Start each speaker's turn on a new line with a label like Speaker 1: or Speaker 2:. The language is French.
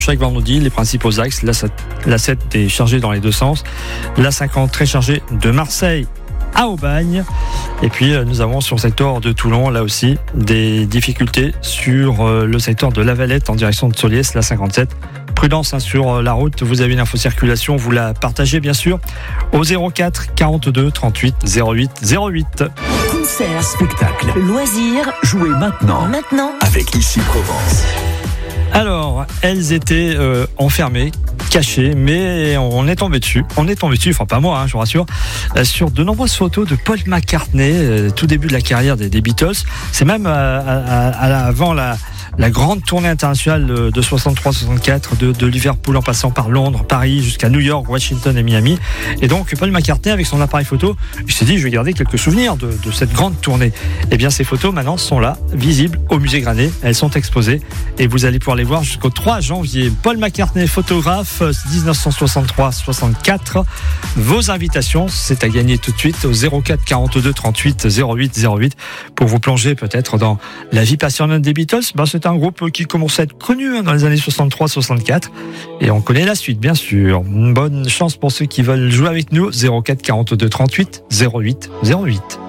Speaker 1: Chaque vendredi, les principaux axes, la 7 est chargée dans les deux sens, la 50 très chargée de Marseille à Aubagne. Et puis nous avons sur le secteur de Toulon, là aussi, des difficultés sur le secteur de La Valette en direction de Soliès, la 57. Prudence sur la route, vous avez une info circulation, vous la partagez bien sûr au 04 42 38 08 08.
Speaker 2: Concert,
Speaker 3: spectacle,
Speaker 2: loisirs,
Speaker 3: jouez maintenant avec Ici Provence.
Speaker 1: Alors, elles étaient enfermées, cachées, mais on est tombé dessus, enfin pas moi, je vous rassure, sur de nombreuses photos de Paul McCartney, tout début de la carrière des Beatles. C'est même avant la grande tournée internationale de 63-64 de Liverpool en passant par Londres, Paris, jusqu'à New York, Washington et Miami. Et donc Paul McCartney, avec son appareil photo, il s'est dit je vais garder quelques souvenirs de cette grande tournée. Et bien ces photos maintenant sont là, visibles au musée Granet. Elles sont exposées et vous allez pouvoir les voir jusqu'au 3 janvier. Paul McCartney, photographe, 1963-64. Vos invitations, c'est à gagner tout de suite au 04 42 38 08 08 pour vous plonger peut-être dans la vie passionnante des Beatles. C'est un groupe qui commence à être connu dans les années 63-64 et on connaît la suite bien sûr. Bonne chance pour ceux qui veulent jouer avec nous, 04 42 38 08 08.